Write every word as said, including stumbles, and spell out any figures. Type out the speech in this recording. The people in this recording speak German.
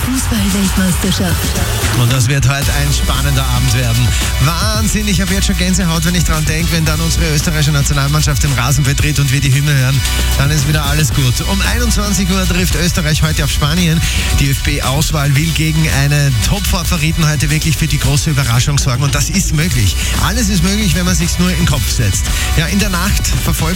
Fußball-Weltmeisterschaft. Und das wird heute ein spannender Abend werden. Wahnsinn, ich habe jetzt schon Gänsehaut, wenn ich dran denke, wenn dann unsere österreichische Nationalmannschaft den Rasen betritt und wir die Hymne hören, dann ist wieder alles gut. Um einundzwanzig Uhr trifft Österreich heute auf Spanien. Die ÖFB-Auswahl will gegen einen Top-Favoriten heute wirklich für die große Überraschung sorgen und das ist möglich. Alles ist möglich, wenn man sich nur in den Kopf setzt. Ja, in der Nacht verfolgt